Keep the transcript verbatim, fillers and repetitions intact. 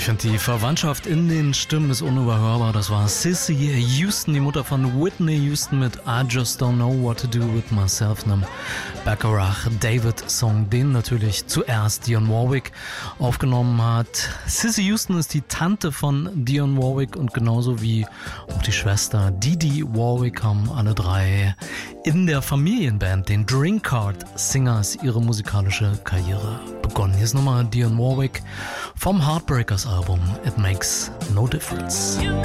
Ich finde, die Verwandtschaft in den Stimmen ist unüberhörbar. Das war Cissy Houston, die Mutter von Whitney Houston mit I Just Don't Know What to Do With Myself, einem Bacharach David Song, den natürlich zuerst Dionne Warwick aufgenommen hat. Cissy Houston ist die Tante von Dionne Warwick und genauso wie auch die Schwester Didi Warwick haben alle drei in der Familienband, den Drinkard Singers, ihre musikalische Karriere begonnen. Hier ist nochmal Dionne Warwick vom Heartbreakers Album It Makes No Difference.